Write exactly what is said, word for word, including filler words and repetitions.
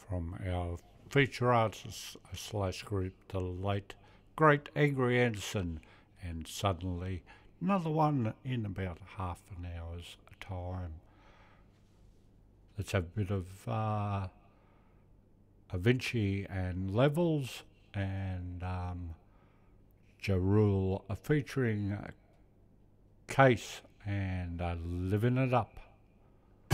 from our feature artist slash group, the late great Angry Anderson, and suddenly another one in about half an hour's time. Let's have a bit of uh, Avicii and Levels and um, Ja Rule uh, featuring uh, Case and uh, Living It Up.